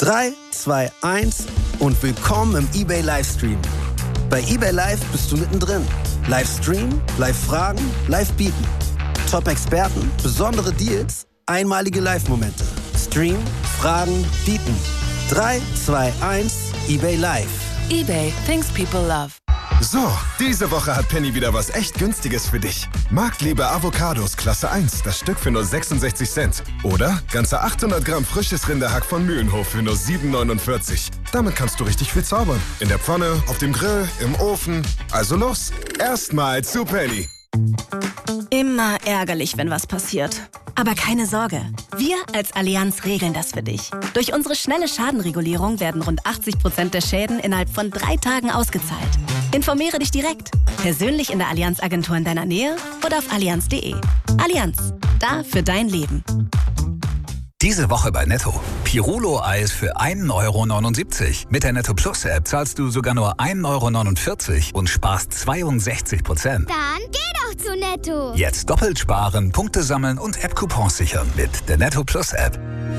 3, 2, 1 und willkommen im eBay Livestream. Bei eBay Live bist du mittendrin. Live streamen, live fragen, live bieten. Top-Experten, besondere Deals, einmalige Live-Momente. Stream, fragen, bieten. 3, 2, 1, eBay Live. eBay, things people love. So, diese Woche hat Penny wieder was echt Günstiges für dich. Marktliebe Avocados Klasse 1, das Stück für nur 66 Cent. Oder ganze 800 Gramm frisches Rinderhack von Mühlenhof für nur 7,49. Damit kannst du richtig viel zaubern. In der Pfanne, auf dem Grill, im Ofen. Also los, erstmal zu Penny. Immer ärgerlich, wenn was passiert. Aber keine Sorge, wir als Allianz regeln das für dich. Durch unsere schnelle Schadenregulierung werden rund 80% der Schäden innerhalb von 3 Tagen ausgezahlt. Informiere dich direkt, persönlich in der Allianz-Agentur in deiner Nähe oder auf allianz.de. Allianz, da für dein Leben. Diese Woche bei Netto. Pirulo-Eis für 1,79 €. Mit der Netto Plus App zahlst du sogar nur 1,49 € und sparst 62%. Dann geh doch zu Netto. Jetzt doppelt sparen, Punkte sammeln und App-Coupons sichern mit der Netto Plus App.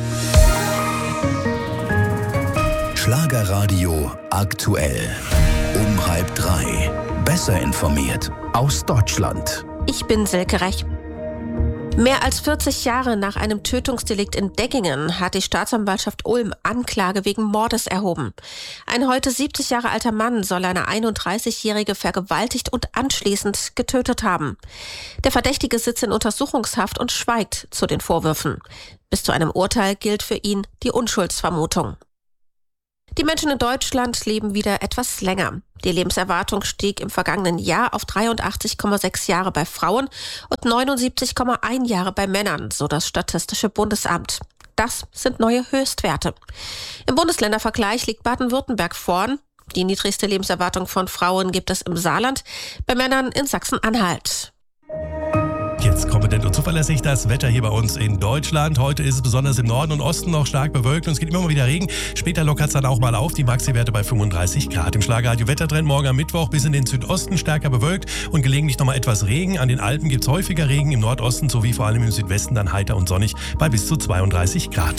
Schlagerradio aktuell. Um 2:30. Besser informiert aus Deutschland. Ich bin Silke Rech. Mehr als 40 Jahre nach einem Tötungsdelikt in Deggingen hat die Staatsanwaltschaft Ulm Anklage wegen Mordes erhoben. Ein heute 70 Jahre alter Mann soll eine 31-Jährige vergewaltigt und anschließend getötet haben. Der Verdächtige sitzt in Untersuchungshaft und schweigt zu den Vorwürfen. Bis zu einem Urteil gilt für ihn die Unschuldsvermutung. Die Menschen in Deutschland leben wieder etwas länger. Die Lebenserwartung stieg im vergangenen Jahr auf 83,6 Jahre bei Frauen und 79,1 Jahre bei Männern, so das Statistische Bundesamt. Das sind neue Höchstwerte. Im Bundesländervergleich liegt Baden-Württemberg vorn. Die niedrigste Lebenserwartung von Frauen gibt es im Saarland, bei Männern in Sachsen-Anhalt. Jetzt kompetent und zuverlässig das Wetter hier bei uns in Deutschland. Heute ist es besonders im Norden und Osten noch stark bewölkt und es geht immer mal wieder Regen. Später lockert es dann auch mal auf, die Maxi-Werte bei 35 Grad. Im Schlagerradio Wettertrend morgen am Mittwoch bis in den Südosten stärker bewölkt und gelegentlich nochmal etwas Regen. An den Alpen gibt es häufiger Regen, im Nordosten sowie vor allem im Südwesten dann heiter und sonnig bei bis zu 32 Grad.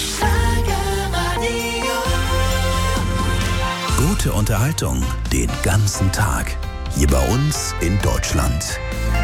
Gute Unterhaltung den ganzen Tag. Hier bei uns in Deutschland.